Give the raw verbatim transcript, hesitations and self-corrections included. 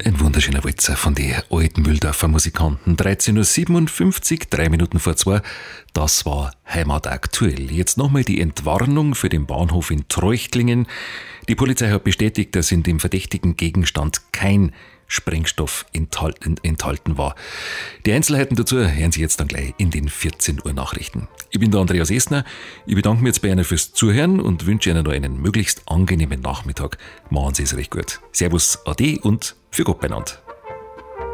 Ein wunderschöner Walzer von den alten Mühldorfer Musikanten. dreizehn Uhr siebenundfünfzig, drei Minuten vor zwei. Das war Heimat aktuell. Jetzt nochmal die Entwarnung für den Bahnhof in Treuchtlingen. Die Polizei hat bestätigt, dass in dem verdächtigen Gegenstand kein Sprengstoff enthalten, enthalten war. Die Einzelheiten dazu hören Sie jetzt dann gleich in den vierzehn Uhr Nachrichten. Ich bin der Andreas Esner. Ich bedanke mich jetzt bei Ihnen fürs Zuhören und wünsche Ihnen noch einen möglichst angenehmen Nachmittag. Machen Sie es recht gut. Servus, Ade und für Gott beieinander.